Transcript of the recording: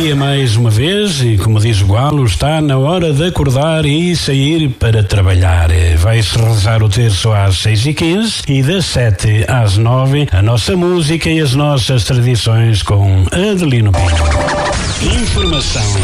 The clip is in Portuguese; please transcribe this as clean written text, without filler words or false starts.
dia mais uma vez e, como diz o Galo, está na hora de acordar e sair para trabalhar. Vai-se rezar o terço às 6h15 e das 7 às 9 a nossa música e as nossas tradições com Adelino Pinto. Informação